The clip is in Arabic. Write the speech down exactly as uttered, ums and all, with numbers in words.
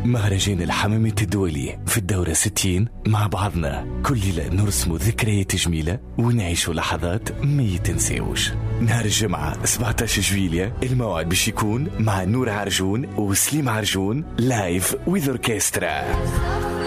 مهرجان الحمامات الدولي في الدورة ستين، مع بعضنا كل ليلة نرسم ذكريات جميلة ونعيش لحظات ما يتنسيوش. نهار الجمعة سبعة عشر جويلية الموعد باش يكون مع نور عرجون وسليم عرجون لايف ويز اوركسترا.